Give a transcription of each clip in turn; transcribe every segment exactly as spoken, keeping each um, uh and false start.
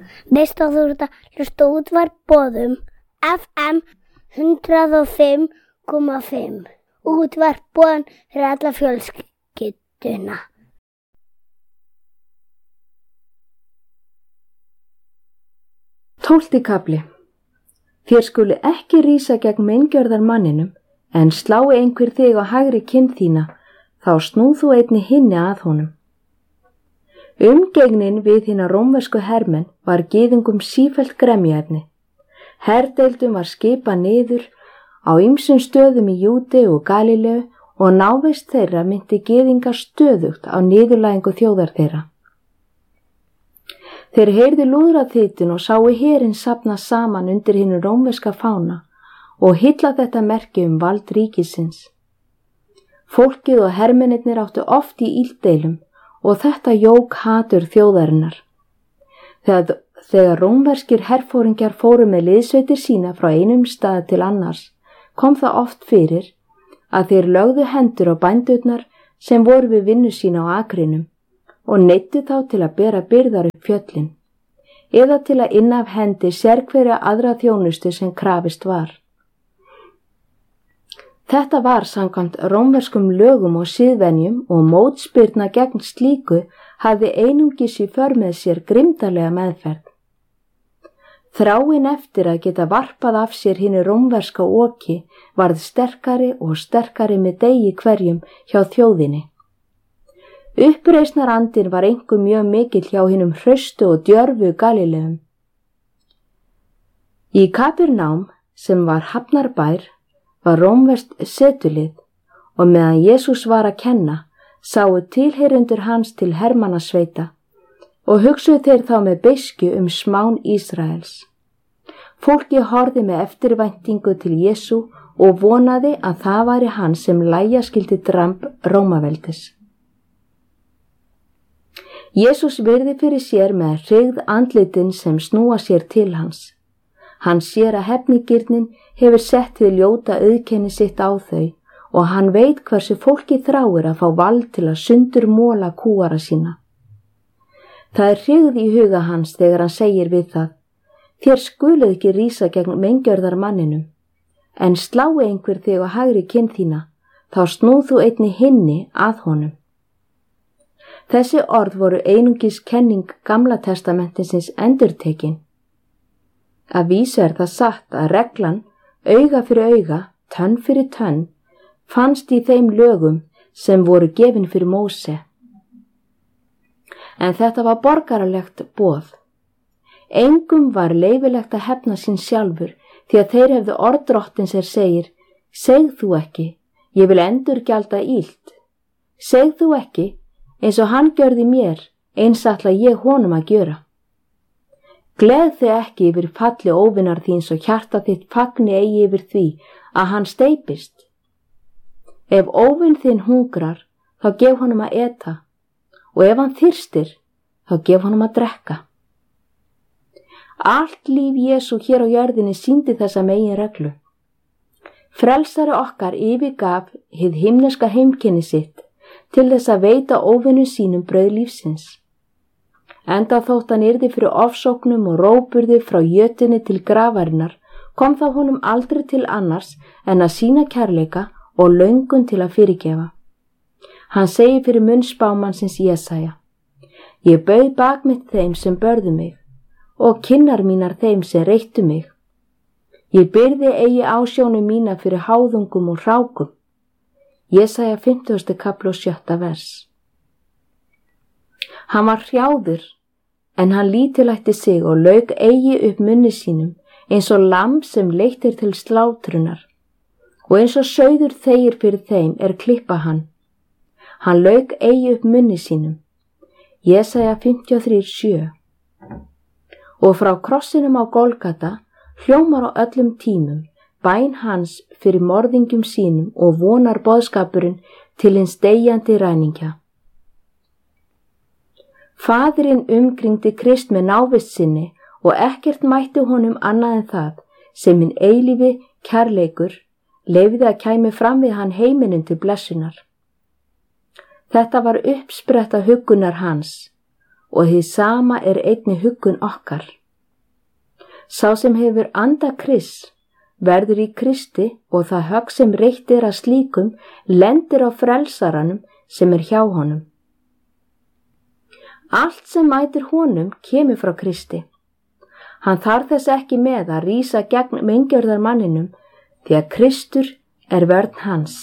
Veist að þú ert að hlusta á Útvarp Boðum F M hundrað og fimm komma fimm. Útvarp Boðum fyrir alla fjölskylduna. Tólfti kafli. Þér skuli ekki rísa gegn meingjörðar manninum, en slái einhver þig á hægri kinn þína, þá snúð þú einni hinni að honum. Umgengnin við hina rómversku hermenn var gyðingum sífellt gremjuefni. Herdeildum var skipað niður á ýmsum stöðum í Júdeu og Galíleu og návist þeirra myndi gyðingar stöðugt á niðurlægingu þjóðar þeirra. Þeir heyrðu lúðraþytinn og sáu herinn safna saman undir hinu rómverska fána og hylla þetta merki um vald ríkisins. Fólkið og hermennirnir áttu oft í illdeilum og þetta jók hatur þjóðarinnar. Þegar, þegar rómverskir herforingjar fóru með liðsveitir sína frá einum stað til annars, kom það oft fyrir að þeir lögðu hendur á bændurnar sem voru við vinnu sína á akrinum og neyddu þá til að bera byrðar upp fjöllin, eða til að inna af hendi sérhverja aðra þjónustu sem krafist var. Þetta var samkvæmt rómverskum lögum og siðvenjum og mótspyrna gegn slíku hafði einungis í för með sér grimmdarlega meðferð. Þráin eftir að geta varpað af sér hinu rómverska oki varð sterkari og sterkari með degi hverjum hjá þjóðinni. Uppreisnarandinn var einkum mjög mikill hjá hinum hraustu og djörfu Galíleum. Í Kapernám, sem var hafnarbær, var rómverskt setulið og meðan Jesús var að kenna, sáu tilheyrendur hans til hermannasveita og hugsuðu þeir þá með beiskju um smán Ísraels. Fólki horfði með eftirvæntingu til Jesú og vonaði að það væri hann sem lægja skyldi dramb Rómaveldis. Jesús virði fyrir sér með hryggð andlitin sem snúa sér til hans. Hann sér að hefnigirnin hefur sett til ljóta auðkenni sitt á þau og hann veit hversu fólki þráir að fá vald til að sundur móla kúara sína. Það er hryggð í huga hans þegar hann segir við það: Þér skuluð ekki rísa gegn meingjörðar manninum, en slái einhver þig á hægri kinn þína, þá snúð þú einni hinni að honum. Þessi orð voru einungis kenning Gamla testamentinsins endurtekin. Að vísu er það satt að reglan, auga fyrir auga, tönn fyrir tönn, fannst í þeim lögum sem voru gefin fyrir Móse. En þetta var borgaralegt boð. Engum var leyfilegt að hefna sín sjálfur, því að þeir hefðu orð drottins er segir: Segð þú ekki, ég vil endurgjalda illt. Segð þú ekki, eins og hann gjörði mér, eins ætla ég honum að gjöra. Gleð þig ekki yfir falli óvinar þíns og hjarta þitt fagni eigi yfir því að hann steypist. Ef óvin þinn hungrar, þá gef honum að eta, og ef hann þyrstir, þá gef honum að drekka. Allt líf Jesú hér á jörðinni sýndi þessa megin reglu. Frelsari okkar yfirgaf hið himneska heimkynni sitt til þess að veita óvinum sínum brauð lífsins. Enda þótt hann yrði fyrir ofsóknum og róburði frá jötunni til grafarinnar, kom það honum aldrei til annars en að sýna kærleika og löngun til að fyrirgefa. Hann segir fyrir munn spámannsins Jesaja: Ég bauð bak mitt þeim sem börðu mig og kinnar mínar þeim sem reittu mig. Ég byrði eigi ásjónu mína fyrir háðungum og hrákum. Jesaja fimmtugasti kafli og sjötta vers. Hann var hrjáður, en hann lítillætti sig og lauk eigi upp munni sínum, eins og lamb sem leitt er til slátrunar, og eins og sauður þegir fyrir þeim er klippa hann. Hann lauk eigi upp munni sínum. Jesaja fimmtíu og þrjú sjö. Og frá krossinum á Golgata hljómar á öllum tímum bæn hans fyrir morðingjum sínum og vonar boðskapurinn til hins deyjandi ræningja. Faðirinn umkringdi Krist með návist sinni og ekkert mætti honum annað en það sem hinn eilífi kærleikur leyfði að kæmi fram við hann heiminin til blessunar. Þetta var uppspretta huggunar hans og hið sama er einnig huggun okkar. Sá sem hefur anda Krists verður í Kristi og það högg sem reitt er að slíkum lendir á frelsaranum sem er hjá honum. Allt sem mætir honum kemur frá Kristi. Hann þarf þess ekki með að rísa gegn meingjörðarmanninum því að Kristur er vörn hans.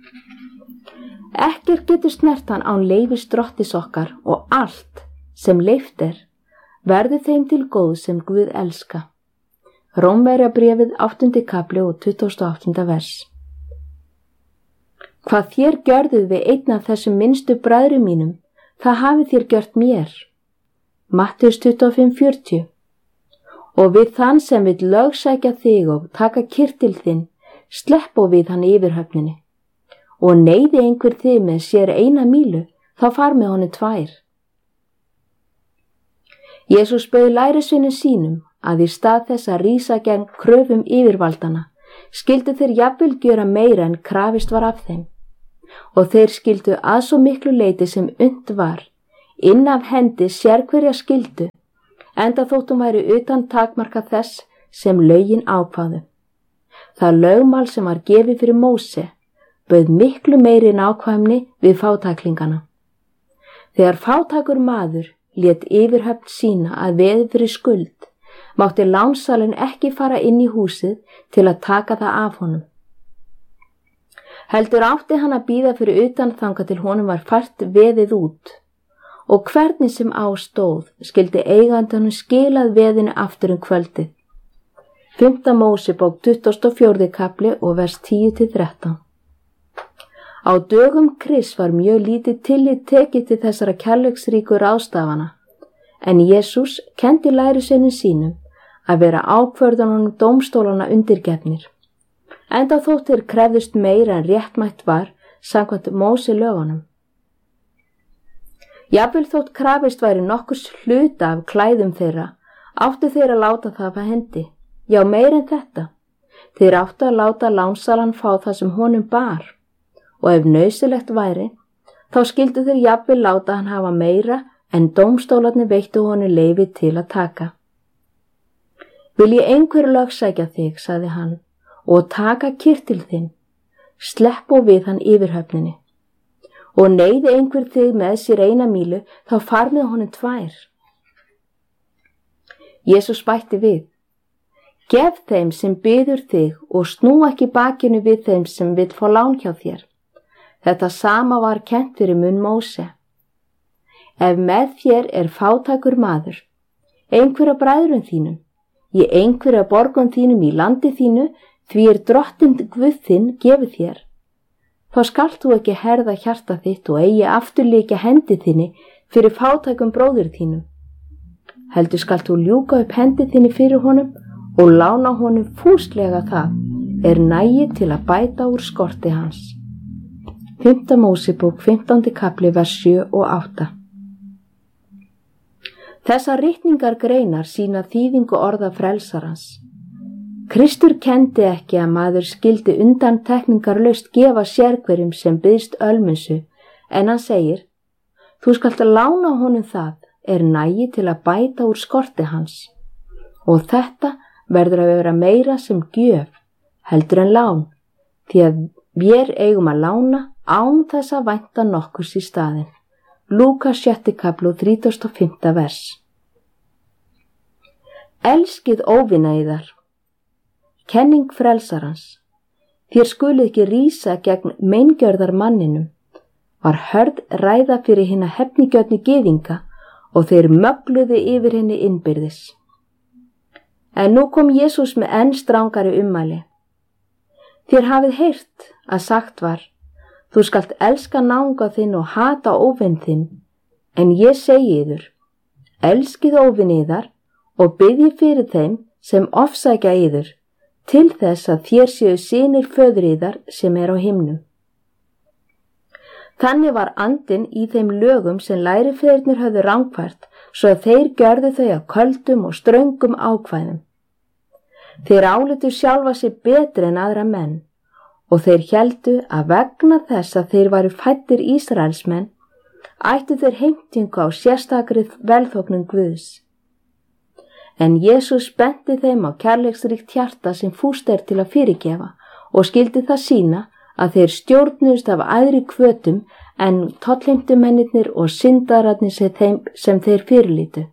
Ekkert getur snert hann án leyfis Drottis okkar og allt sem leyft er verður þeim til góð sem Guð elska. Rómverjabréfið áttundi kapli og tuttugasta og áttunda vers. Hvað þér gjörðuð við einn af þessum minnstu bræðrum mínum, það hafið þér gjört mér. Mattheus tuttugu og fimm fjörutíu. Og við þann sem vill lögsækja þig og taka kyrtil þinn, sleppa við hann yfirhöfninni. Og neyði einhver þig með sér eina mílu, þá far með honum tvær. Jesús bauð lærisveinum sínum að í stað þess að rísa gegn kröfum yfirvaldana, skildu þeir jafnvel gjöra meira en krafist var af þeim. Og þeir skildu að svo miklu leyti sem unnt var, inn af hendi sérhverja skildu, enda þóttum væri utan takmarka þess sem lögin ákváðu. Það lögmál sem var gefið fyrir Móse bauð miklu meiri nákvæmni við fátæklingana. Þegar fátækur maður lét yfirhöfn sína að veði fyrir skuld, mátti lánsalinn ekki fara inn í húsið til að taka það af honum. Heldur átti hann að bíða fyrir utan þangað til honum var fært veðið út, og hvernig sem á stóð skildi eigandanum skilað veðinu aftur um kvöldið. Fimmta Mósebók tuttugasta og fjórði kapli og vers tíu til þrettán. Á dögum Krists var mjög lítið tillit tekið til þessara kærleiksríku ráðstafana, en Jesús kenndi lærisveinum sínum að vera ákvörðunum dómstólana undirgefnir, enda þótt þeir krefðust meira en réttmætt var samkvæmt Móse lögunum. Jafnvel þótt krafist væri nokkurs hluta af klæðum þeirra, áttu þeir að láta það af hendi. Já, meir en þetta. Þeir áttu að láta lánsalan fá það sem honum bar, og ef nauðsynlegt væri, þá skildu þeir jafnvel láta hann hafa meira en dómstólarnir veittu honum leyfi til að taka. Vil ég einhver lögsækja þig, sagði hann, og taka kyrtil þinn, slepp og við hann yfirhöfninni. Og neyði einhver þig með sér eina mílu, þá far með honum tvær. Jesús bætti við, gef þeim sem biður þig og snú ekki bakinu við þeim sem vill fá lán hjá þér. Þetta sama var kennt fyrir munn Móse. Ef með þér er fátækur maður, einhverja bræðrum þínum, í einhverja borgum þínum í landi þínu, því er Drottinn Guð þinn gefið þér, þá skalt þú ekki herða hjarta þitt og eigi afturlíkja hendi þinni fyrir fátækum bróður þínum. Heldur skalt þú ljúka upp hendi þinni fyrir honum og lána honum fúslega það er nægi til að bæta úr skorti hans. Fimmta Mósebók fimmtándi kapli vers sjö og átta. Þessar ritningar greinar sína þýðingu orða frelsarans. Kristur kendi ekki að maður skildi undan tekningarlaust gefa sérhverjum sem byðst ölmunsu, en hann segir, þú skalt að lána honum það er nægi til að bæta úr skorti hans. Og þetta verður að vera meira sem gjöf, heldur en lán, því að við eigum að lána án þess að vænta nokkurs í staðinn. Lúkas sjötti kapli og þrítugasta og fimmta vers. Elskið óvina yðar. Kenning frelsarans. Þér skuluð ekki rísa gegn meingjörðar manninum, var hörð ræða fyrir hina hefnigjörnu gyðinga og þeir mögluðu yfir henni innbyrðis. En nú kom Jesús með enn strangari ummæli. Þér hafið heyrt að sagt var, þú skalt elska náunga þinn og hata óvin þinn, en ég segi yður, elskið óvin yðar og biðji fyrir þeim sem ofsækja yður, til þess að þér séu synir föður yðar sem er á himnum. Þannig var andinn í þeim lögum sem lærifeðurnir höfðu rangfært, svo að þeir gjörðu þau að köldum og ströngum ákvæðum. Þeir álitu sjálfa sig betri en aðra menn, og þeir héldu að vegna þess að þeir væru fæddir Ísraelsmenn, ættu þeir heimtingu á sérstakri velþóknun Guðs. En Jesús benti þeim á kærleiksríkt hjarta sem fúst er til að fyrirgefa og skildi það sína að þeir stjórnuðust af æðri hvötum en tollheimtumennirnir og syndararnir sem, þeim, sem þeir fyrirlítu.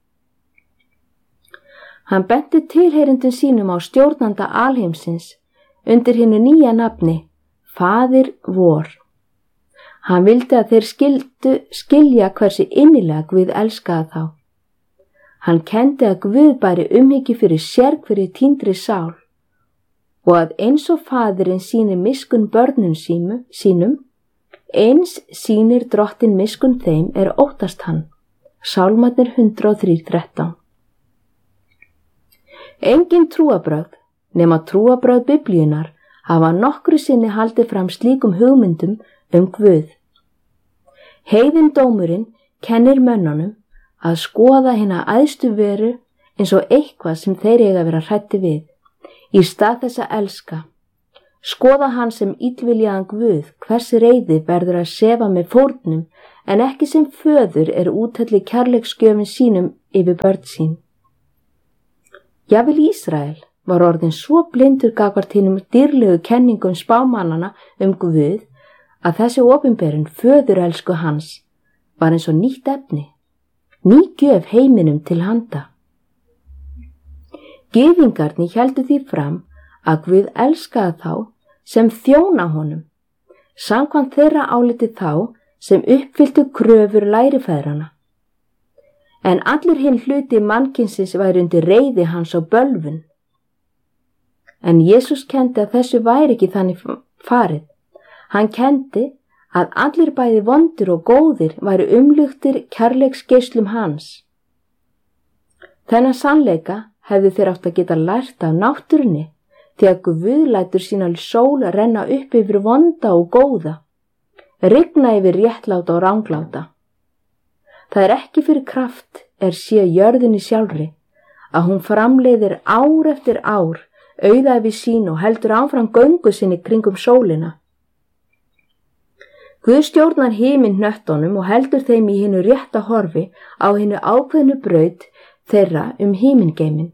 Hann benti tilheyrendum sínum á stjórnanda alheimsins undir hinu nýja nafni, Faðir vor. Hann vildi að þeir skildu, skilja hversu innilega Guð elskaði þá. Hann kendi að Guð bæri umhyggju fyrir sérhverri týndri sál og að eins og faðirinn sýnir miskunn börnum sínu, sínum, eins sýnir drottin miskunn þeim er óttast hann. Sálmarnir hundrað og þrír þrettán. Engin trúarbrögð, nema trúarbrögð Biblíunnar, hafa nokkru sinni haldið fram slíkum hugmyndum um Guð. Heiðinn dómurinn kennir mönnunum að skoða hina æðstu veru eins og eitthvað sem þeir eiga að vera hræddir við, í stað þess að elska. Skoða hann sem illviljaðan Guð, hvers reiði verður að sefa með fórnum, en ekki sem föður er úthelli kærleiksgjöfin sínum yfir börn sín. Jafnvel Ísrael var orðin svo blindur gagnvart hinum dýrlegu kenningum spámannana um Guð að þessi opinberun föðurelsku hans var eins og nýtt efni, ný gjöf heiminum til handa. Gyðingarnir héldu því fram að Guð elskaði þá sem þjóna honum, samkvæmt þeirra áliti þá sem uppfylltu kröfur lærifæðrana. En allur hinn hluti mannkynsins væri undir reiði hans á bölvun. En Jesús kendi að þessu væri ekki þannig farið. Hann kendi að allir bæði vondir og góðir væri umluktir kærleiksgeislum hans. Þennan sannleika hefðu þeir átt að geta lært af náttúrunni, því að Guð lætur sína sól renna upp yfir vonda og góða, rigna yfir réttláta og rangláta. Það er ekki fyrir kraft er sé jörðinni sjálfri, að hún framleiðir ár eftir ár auðæfi sín og heldur áfram göngu sinni kringum sólina. Guð stjórnar himinn hnöttunum og heldur þeim í hinu rétta horfi á hinu ákveðnu braut þeirra um himingeiminn.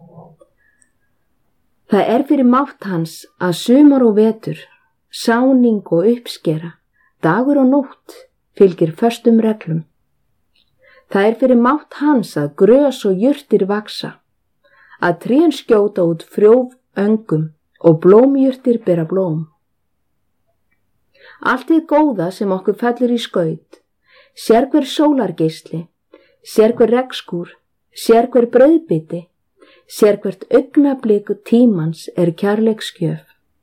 Það er fyrir mátt hans að sumar og vetur, sáning og uppskera, dagur og nótt fylgir föstum reglum. Það er fyrir mátt hans að grös og jurtir vaksa, að trén skjóta út frjóf öngum og blómjurtir bera blóm. Allt þið góða sem okkur fellur í skaut, sérhver sólargeisli, sérhver regnskúr, sérhver brauðbiti, sérhvert augnablik tímans er kærleiksgjöf.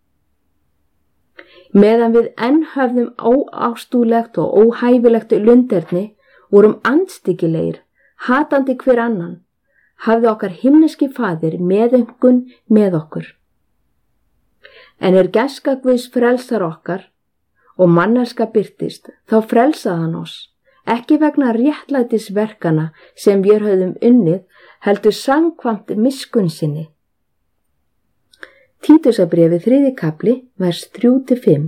Meðan við enn höfðum óástúlegt og óhæfilegt lunderni, vorum andstyggilegir, hatandi hver annan, hafði okkar himneski faðir meðaumkun með okkur. En er gæska Guðs frelsar okkar og mannelska birtist, þá frelsaði hann oss, ekki vegna réttlætisverkana sem við höfðum unnið, heldur samkvæmt miskunn sinni. Títusarbréfið þriðji kafli, vers þrjú til fimm.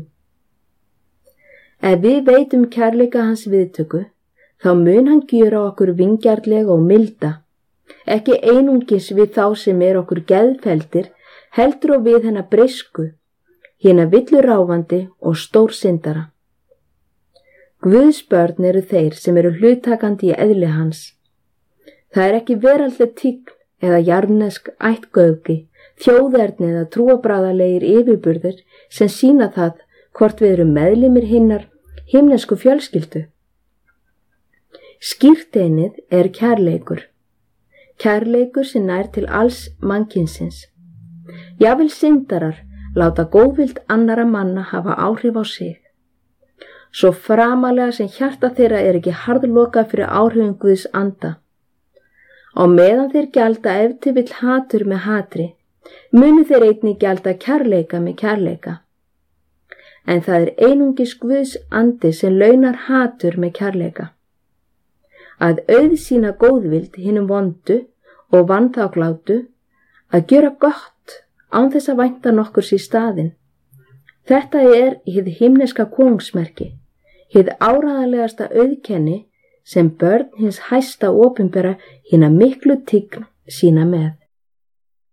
Ef við veitum kærleika hans viðtöku, þá mun hann gjöra okkur vingjarnlega og milda, ekki einungis við þá sem er okkur geðfeldir, heldur og við hennar breysku, hina villuráfandi og stórsyndara. Guðs börn eru þeir sem eru hluttakandi í eðli hans. Það er ekki veraldleg tign eða jarnesk ættgöfgi, þjóðerni eða trúabræðalegir yfirburðir sem sína það hvort við erum meðlimir hinnar himnesku fjölskyldu. Skírteinið er kærleikur, kærleikur sem nær til alls mannkynsins. Jafnvel syndarar láta góðvild annara manna hafa áhrif á sig. Svo framalega sem hjarta þeirra er ekki harðlokað fyrir áhrifum Guðs anda. Á meðan þeir gjalda ef til vill hatur með hatri, munu þeir einnig gjalda kærleika með kærleika. En það er einungis Guðs andi sem launar hatur með kærleika. Að auðsýna góðvild hinum vondu og vanþáklátu, að gjöra gott án þess að vænta nokkurs í staðinn. Þetta er hið himneska konungsmerki, hið áreiðanlegasta auðkenni sem börn hins hæsta opinbera hina miklu tign sína með.